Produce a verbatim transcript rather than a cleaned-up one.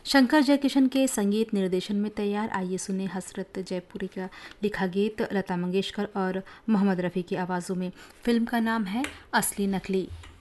शंकर जयकिशन के संगीत निर्देशन में तैयार, आइए सुने हसरत जयपुरी का लिखा गीत लता मंगेशकर और मोहम्मद रफ़ी की आवाज़ों में। फिल्म का नाम है असली नकली।